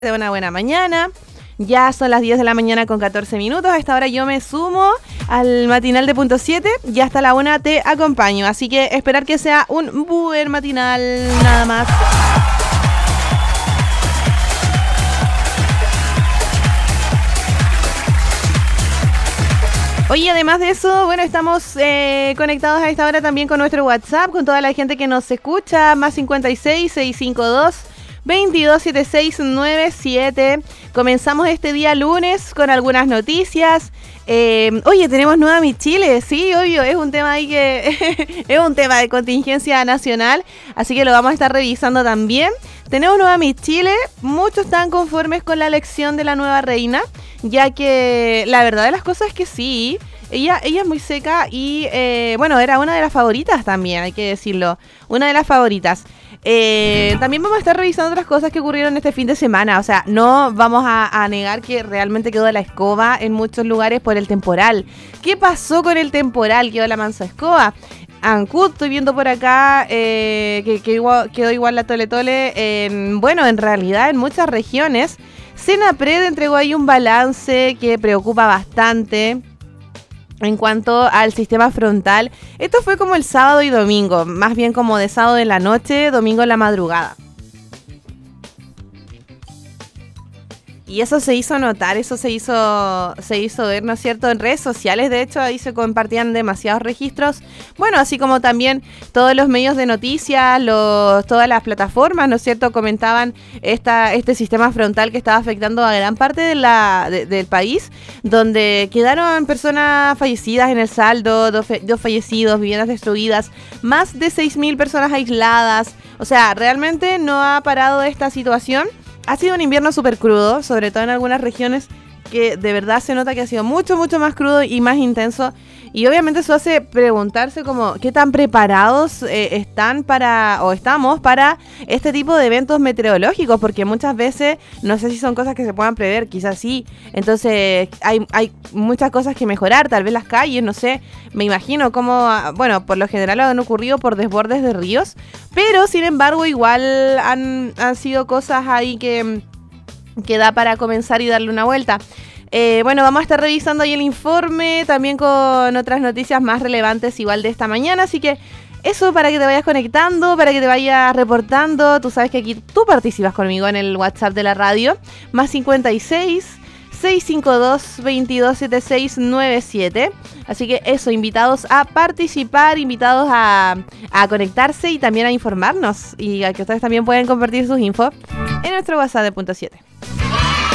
De una buena mañana. Ya son las 10 de la mañana con 14 minutos. A esta hora yo me sumo al matinal de Punto 7 y hasta la 1 te acompaño. Así que esperar que sea un buen matinal, nada más. Oye, además de eso, bueno, estamos conectados a esta hora también con nuestro WhatsApp, con toda la gente que nos escucha, más 56 652 227697. Comenzamos este día lunes con algunas noticias. Oye, tenemos Nueva Mi Chile, sí, obvio, es un tema ahí que es un tema de contingencia nacional, así que lo vamos a estar revisando también. Tenemos Nueva Mi Chile, muchos están conformes con la elección de la nueva reina, ya que la verdad de las cosas es que sí, ella es muy seca y bueno, era una de las favoritas también, hay que decirlo, una de las favoritas. También vamos a estar revisando otras cosas que ocurrieron este fin de semana. O sea, no vamos a negar que realmente quedó la escoba en muchos lugares por el temporal. ¿Qué pasó con el temporal? Quedó la mansa escoba. Ancud, estoy viendo por acá que quedó igual la Tole Tole. Bueno, en realidad en muchas regiones. Senapred entregó ahí un balance que preocupa bastante. En cuanto al sistema frontal, esto fue como el sábado y domingo, más bien como de sábado en la noche, domingo en la madrugada. Y eso se hizo notar, eso se hizo ver, ¿no es cierto? En redes sociales, de hecho, ahí se compartían demasiados registros. Bueno, así como también todos los medios de noticias, todas las plataformas, ¿no es cierto? Comentaban este sistema frontal que estaba afectando a gran parte del país, donde quedaron personas fallecidas en el saldo, dos fallecidos, viviendas destruidas, más de 6.000 personas aisladas. O sea, realmente no ha parado esta situación. Ha sido un invierno súper crudo, sobre todo en algunas regiones que de verdad se nota que ha sido mucho, mucho más crudo y más intenso. Y obviamente eso hace preguntarse como qué tan preparados estamos para este tipo de eventos meteorológicos, porque muchas veces no sé si son cosas que se puedan prever, quizás sí. Entonces hay muchas cosas que mejorar, tal vez las calles, no sé, me imagino cómo, bueno, por lo general han ocurrido por desbordes de ríos, pero sin embargo igual han sido cosas ahí que da para comenzar y darle una vuelta. Bueno, vamos a estar revisando ahí el informe, también con otras noticias más relevantes igual de esta mañana, así que eso para que te vayas conectando, para que te vayas reportando. Tú sabes que aquí tú participas conmigo en el WhatsApp de la radio, más 56 652 227697. Así que eso, invitados a participar, invitados a conectarse y también a informarnos, y a que ustedes también pueden compartir sus infos en nuestro WhatsApp de Punto 7.